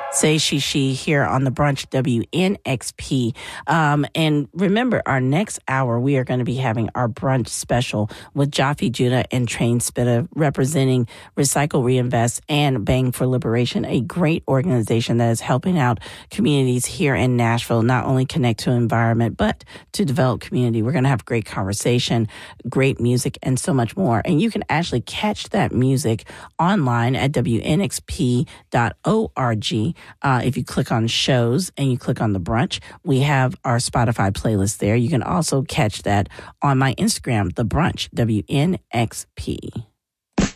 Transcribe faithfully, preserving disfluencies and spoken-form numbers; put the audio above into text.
Say She She here on the Brunch W N X P. Um, and remember, our next hour, we are going to be having our brunch special with Jaffe Judah and Train Spitta representing Recycle, Reinvest, and Bang for Liberation, a great organization that is helping out communities here in Nashville, not only connect to environment, but to develop community. We're going to have great conversation, great music, and so much more. And you can actually catch that music online at W N X P dot org. Uh, if you click on shows and you click on the brunch, we have our Spotify playlist there. You can also catch that on my Instagram, The Brunch, W N X P.